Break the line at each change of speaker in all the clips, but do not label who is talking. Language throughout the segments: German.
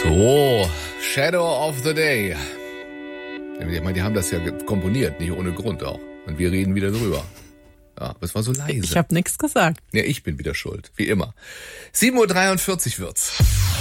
So, Shadow of the Day. Ich meine, die haben das ja komponiert, nicht ohne Grund auch. Und wir reden wieder drüber. Ja, aber es war so leise.
Ich habe nichts gesagt.
Ja, ich bin wieder schuld, wie immer. 7:43 Uhr wird's.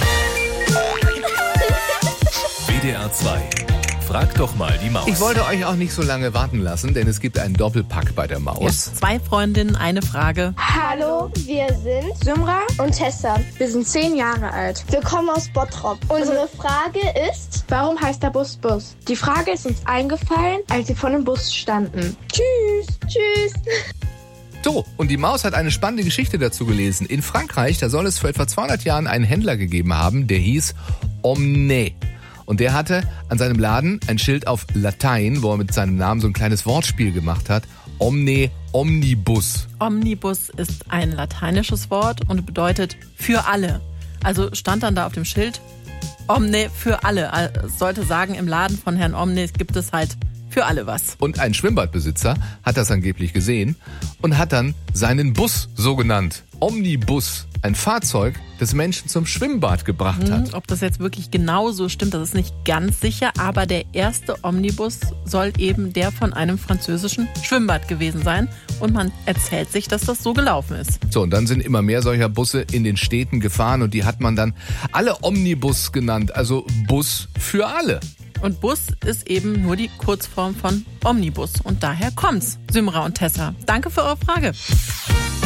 WDR 2. Frag doch mal die Maus.
Ich wollte euch auch nicht so lange warten lassen, denn es gibt einen Doppelpack bei der Maus.
Ja, 2 Freundinnen, eine Frage.
Hallo, wir sind Symra und Tessa. Wir sind 10 Jahre alt. Wir kommen aus Bottrop. Unsere Frage ist, warum heißt der Bus Bus? Die Frage ist uns eingefallen, als wir vor dem Bus standen. Tschüss. Tschüss.
So, und die Maus hat eine spannende Geschichte dazu gelesen. In Frankreich, da soll es vor etwa 200 Jahren einen Händler gegeben haben, der hieß Omne. Und der hatte an seinem Laden ein Schild auf Latein, wo er mit seinem Namen so ein kleines Wortspiel gemacht hat. Omne Omnibus.
Omnibus ist ein lateinisches Wort und bedeutet für alle. Also stand dann da auf dem Schild Omne für alle. Es sollte sagen, im Laden von Herrn Omne gibt es halt für alle was.
Und ein Schwimmbadbesitzer hat das angeblich gesehen und hat dann seinen Bus so genannt. Omnibus, ein Fahrzeug, das Menschen zum Schwimmbad gebracht hat.
Ob das jetzt wirklich genau so stimmt, das ist nicht ganz sicher, aber der erste Omnibus soll eben der von einem französischen Schwimmbad gewesen sein und man erzählt sich, dass das so gelaufen ist.
So, und dann sind immer mehr solcher Busse in den Städten gefahren und die hat man dann alle Omnibus genannt, also Bus für alle.
Und Bus ist eben nur die Kurzform von Omnibus und daher kommt's, Symra und Tessa. Danke für eure Frage.